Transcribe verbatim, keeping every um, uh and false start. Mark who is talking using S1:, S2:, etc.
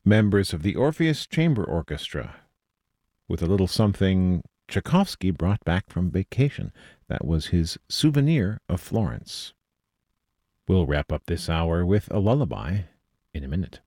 S1: members of the Orpheus Chamber Orchestra, with a little something Tchaikovsky brought back from vacation. That was his Souvenir of Florence. We'll wrap up this hour with a lullaby in a minute.